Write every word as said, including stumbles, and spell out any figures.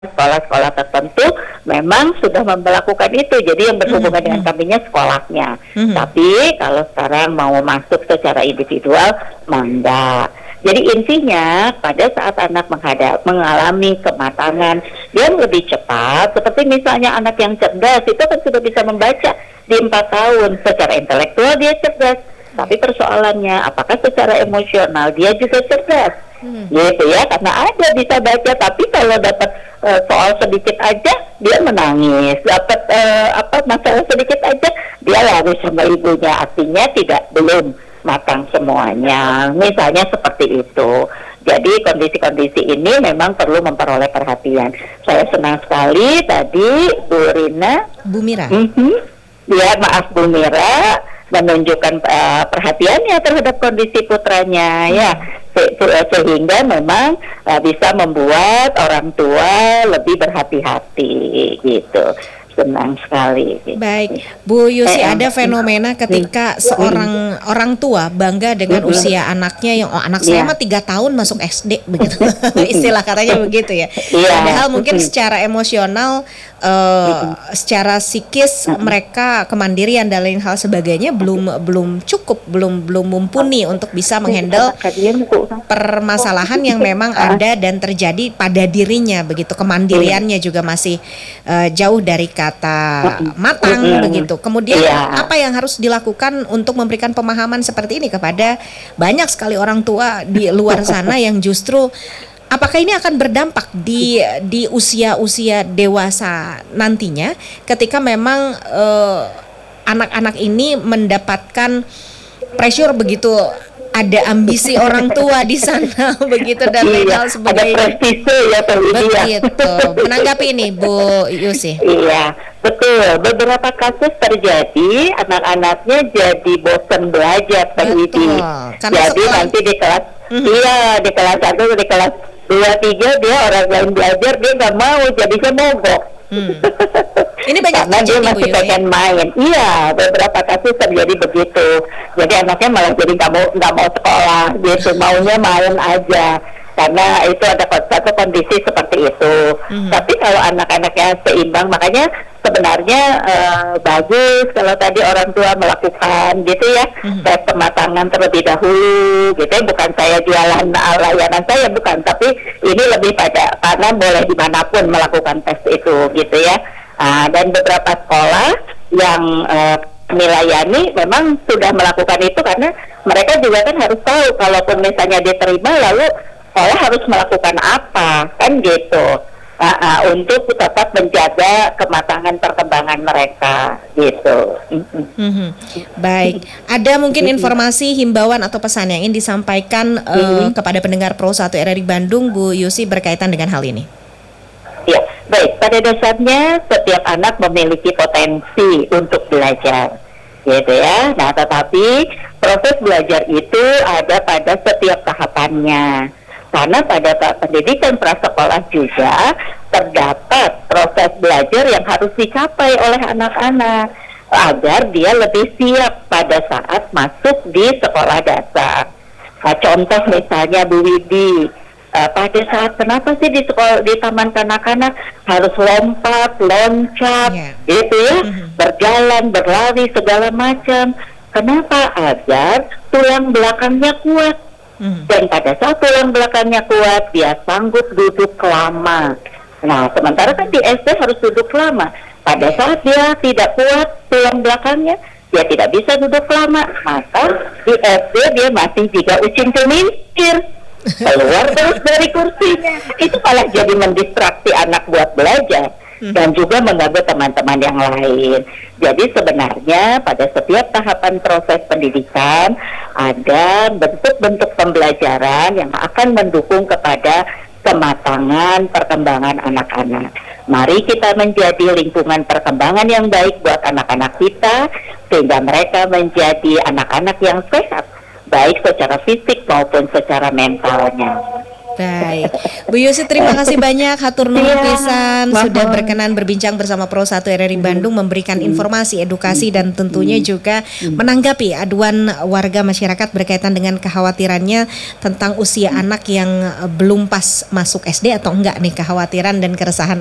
sekolah-sekolah tertentu memang sudah melakukan itu, jadi yang berhubungan Mhm, dengan mhm. kaminya sekolahnya. Mhm. Tapi kalau sekarang mau masuk secara individual, mah enggak. Jadi intinya pada saat anak menghadap mengalami kematangan, dia lebih cepat. Seperti misalnya anak yang cerdas itu kan sudah bisa membaca di empat tahun, secara intelektual dia cerdas. Tapi persoalannya apakah secara emosional dia juga cerdas? Hmm. Gitu ya, karena ada bisa baca, tapi kalau dapat uh, soal sedikit aja dia menangis, dapat uh, apa masalah sedikit aja dia lari sama ibunya, artinya tidak belum matang semuanya, misalnya seperti itu. Jadi kondisi-kondisi ini memang perlu memperoleh perhatian. Saya senang sekali tadi Bu Rina, Bu Mira. mm-hmm, ya maaf Bu Mira menunjukkan uh, perhatiannya terhadap kondisi putranya, hmm. ya se- se- sehingga memang uh, bisa membuat orang tua lebih berhati-hati gitu. Senang sekali. Baik, Bu Yusi, Eh, ada fenomena ketika seorang orang tua bangga dengan Mhm. usia anaknya yang oh anak saya Iya. mah tiga tahun masuk S D begitu, istilah katanya begitu ya. Iya. Padahal mungkin Mhm. secara emosional, eh, secara psikis mereka kemandirian dan lain hal sebagainya belum belum cukup, belum belum mumpuni untuk bisa menghandle permasalahan yang memang ada dan terjadi pada dirinya begitu. Kemandiriannya juga masih eh, jauh dari kata matang Mm-mm. begitu. Kemudian Iya. apa yang harus dilakukan untuk memberikan pemahaman seperti ini kepada banyak sekali orang tua di luar sana yang justru apakah ini akan berdampak di di usia-usia dewasa nantinya ketika memang eh, anak-anak ini mendapatkan pressure begitu, ada ambisi orang tua di sana begitu dan lain hal Iya, ada sebagainya. prestise ya Pak Widi ya. Begitu. Menanggapi ini Bu Yusi. Iya, betul. Beberapa kasus terjadi anak-anaknya jadi bosan belajar Pak Betul. Widi. Karena Jadi setelah- nanti di kelas, Mhm. iya di kelas satu, di kelas dua, tiga dia orang lain belajar dia nggak mau, jadinya mogok. Hmm. Ini banyak Karena dia terjadi, Bu masih Yusi. pengen main. Iya, beberapa kasus terjadi begitu. Jadi anaknya malah jadi nggak mau nggak mau sekolah, gitu maunya main aja. Karena itu ada kon- satu kondisi seperti itu. Mhm. Tapi kalau anak-anaknya seimbang, makanya sebenarnya eh, bagus kalau tadi orang tua melakukan gitu ya, Mhm. tes kematangan terlebih dahulu, gitu ya. Bukan saya jualan uh, layanan saya, bukan. Tapi ini lebih pada karena boleh dimanapun melakukan tes itu, gitu ya. Ah, dan beberapa sekolah yang eh, kami layani memang sudah melakukan itu karena mereka juga kan harus tahu kalaupun misalnya diterima lalu sekolah harus melakukan apa, kan gitu. Ah, ah, untuk tetap menjaga kematangan perkembangan mereka, gitu. Mm-mm. Mhm. Baik, ada mungkin informasi, himbauan atau pesan yang ingin disampaikan eh, Mhm. kepada pendengar Pro satu R R I Bandung, Bu Yusi, berkaitan dengan hal ini. Ya, baik. Pada dasarnya setiap anak memiliki potensi untuk belajar, gitu ya. Nah, tetapi proses belajar itu ada pada setiap tahapannya. Karena pada tahap pendidikan prasekolah juga terdapat proses belajar yang harus dicapai oleh anak-anak agar dia lebih siap pada saat masuk di sekolah dasar. Nah, contoh misalnya Bu Widi, uh, pada saat kenapa sih di sekolah di taman kanak-kanak harus lompat, loncat, Yeah. gitu ya, Mhm. berjalan, berlari segala macam. Kenapa? Agar tulang belakangnya kuat. Mhm. Dan pada saat tulang belakangnya kuat, dia sanggup duduk lama. Nah, sementara kan di S D harus duduk lama. Pada saat dia tidak kuat tulang belakangnya, dia tidak bisa duduk lama. Maka di S D dia masih juga ucing cemilkir. Keluar terus dari kursinya. Itu malah jadi mendistraksi anak buat belajar. Dan juga mengganggu teman-teman yang lain. Jadi sebenarnya pada setiap tahapan proses pendidikan ada bentuk-bentuk pembelajaran yang akan mendukung kepada kematangan perkembangan anak-anak. Mari kita menjadi lingkungan perkembangan yang baik buat anak-anak kita, sehingga mereka menjadi anak-anak yang sehat, baik secara fisik maupun secara mentalnya. Baik, Bu Yusi terima kasih banyak, hatur nuhun Iya, pisan sudah mohon. berkenan berbincang bersama Pro satu R R I Bandung, memberikan informasi, edukasi dan tentunya juga menanggapi aduan warga masyarakat berkaitan dengan kekhawatirannya tentang usia anak yang eh, belum pas masuk S D atau enggak nih, kekhawatiran dan keresahan